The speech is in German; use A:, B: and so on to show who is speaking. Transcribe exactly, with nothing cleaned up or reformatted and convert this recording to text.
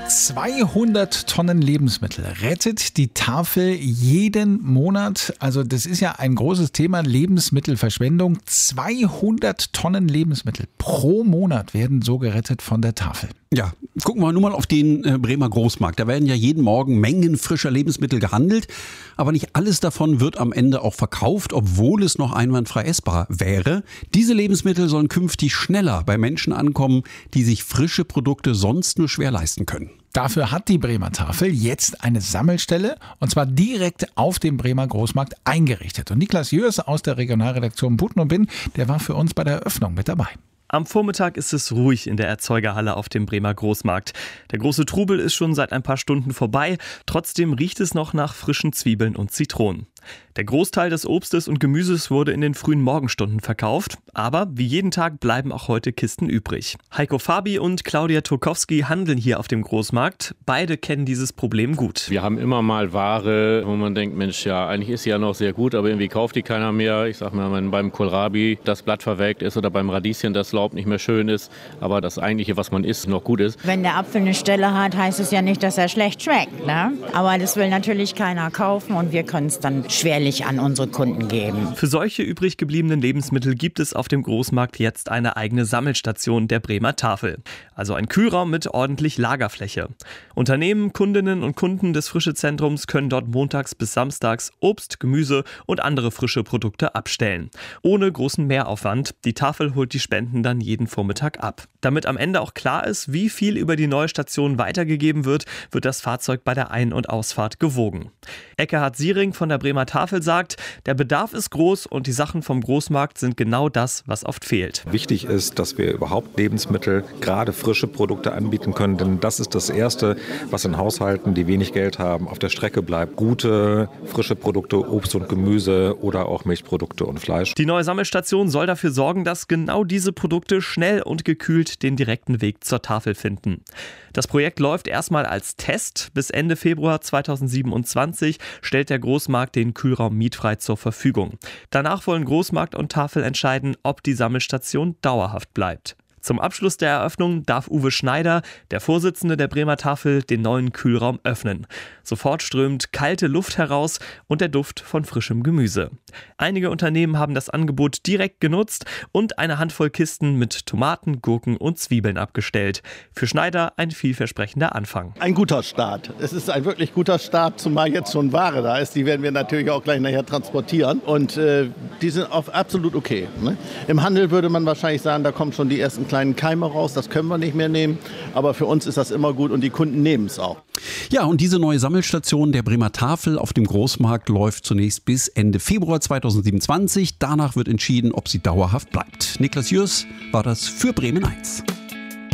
A: zweihundert Tonnen Lebensmittel rettet die Tafel jeden Monat. Also das ist ja ein großes Thema, Lebensmittelverschwendung. zweihundert Tonnen Lebensmittel pro Monat werden so gerettet von der Tafel.
B: Ja, gucken wir nur mal auf den äh, Bremer Großmarkt. Da werden ja jeden Morgen Mengen frischer Lebensmittel gehandelt. Aber nicht alles davon wird am Ende auch verkauft, obwohl es noch einwandfrei essbar wäre. Diese Lebensmittel sollen künftig schneller bei Menschen ankommen, die sich frische Produkte sonst nur schwer leisten können.
A: Dafür hat die Bremer Tafel jetzt eine Sammelstelle, und zwar direkt auf dem Bremer Großmarkt eingerichtet. Und Niklas Jörs aus der Regionalredaktion Buten und Binn, der war für uns bei der Eröffnung mit dabei.
C: Am Vormittag ist es ruhig in der Erzeugerhalle auf dem Bremer Großmarkt. Der große Trubel ist schon seit ein paar Stunden vorbei. Trotzdem riecht es noch nach frischen Zwiebeln und Zitronen. Der Großteil des Obstes und Gemüses wurde in den frühen Morgenstunden verkauft. Aber wie jeden Tag bleiben auch heute Kisten übrig. Heiko Fabi und Claudia Turkowski handeln hier auf dem Großmarkt. Beide kennen dieses Problem gut.
D: Wir haben immer mal Ware, wo man denkt, Mensch, ja, eigentlich ist sie ja noch sehr gut, aber irgendwie kauft die keiner mehr. Ich sag mal, wenn beim Kohlrabi das Blatt verwelkt ist oder beim Radieschen das Laub nicht mehr schön ist, aber das Eigentliche, was man isst, noch gut ist.
E: Wenn der Apfel eine Stelle hat, heißt es ja nicht, dass er schlecht schmeckt, ne? Aber das will natürlich keiner kaufen und wir können es dann schwerlich an unsere Kunden geben.
C: Für solche übrig gebliebenen Lebensmittel gibt es auf dem Großmarkt jetzt eine eigene Sammelstation der Bremer Tafel. Also ein Kühlraum mit ordentlich Lagerfläche. Unternehmen, Kundinnen und Kunden des Frischezentrums können dort montags bis samstags Obst, Gemüse und andere frische Produkte abstellen. Ohne großen Mehraufwand. Die Tafel holt die Spenden dann jeden Vormittag ab. Damit am Ende auch klar ist, wie viel über die neue Station weitergegeben wird, wird das Fahrzeug bei der Ein- und Ausfahrt gewogen. Eckehard Siering von der Bremer Tafel sagt, der Bedarf ist groß und die Sachen vom Großmarkt sind genau das, was oft fehlt.
F: Wichtig ist, dass wir überhaupt Lebensmittel, gerade frische Produkte anbieten können, denn das ist das Erste, was in Haushalten, die wenig Geld haben, auf der Strecke bleibt. Gute, frische Produkte, Obst und Gemüse oder auch Milchprodukte und Fleisch.
C: Die neue Sammelstation soll dafür sorgen, dass genau diese Produkte schnell und gekühlt den direkten Weg zur Tafel finden. Das Projekt läuft erstmal als Test. Bis Ende Februar zweitausendsiebenundzwanzig stellt der Großmarkt den Kühlraum mietfrei zur Verfügung. Danach wollen Großmarkt und Tafel entscheiden, ob die Sammelstation dauerhaft bleibt. Zum Abschluss der Eröffnung darf Uwe Schneider, der Vorsitzende der Bremer Tafel, den neuen Kühlraum öffnen. Sofort strömt kalte Luft heraus und der Duft von frischem Gemüse. Einige Unternehmen haben das Angebot direkt genutzt und eine Handvoll Kisten mit Tomaten, Gurken und Zwiebeln abgestellt. Für Schneider ein vielversprechender Anfang.
G: Ein guter Start. Es ist ein wirklich guter Start, zumal jetzt schon Ware da ist. Die werden wir natürlich auch gleich nachher transportieren. Und äh, die sind auf absolut okay. Ne? Im Handel würde man wahrscheinlich sagen, da kommen schon die ersten kleinen Keime raus, das können wir nicht mehr nehmen, aber für uns ist das immer gut und die Kunden nehmen es auch.
B: Ja, und diese neue Sammelstation der Bremer Tafel auf dem Großmarkt läuft zunächst bis Ende Februar zweitausendsiebenundzwanzig. Danach wird entschieden, ob sie dauerhaft bleibt. Niklas Jörs war das für Bremen eins.